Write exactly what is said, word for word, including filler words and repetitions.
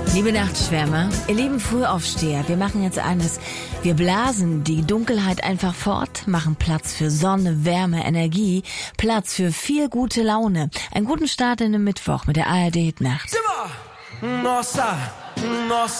Liebe Nachtschwärmer, ihr lieben Frühaufsteher, wir machen jetzt eines. Wir blasen die Dunkelheit einfach fort, machen Platz für Sonne, Wärme, Energie, Platz für viel gute Laune. Einen guten Start in den Mittwoch mit der A R D Hit Nacht. Nossa, nossa.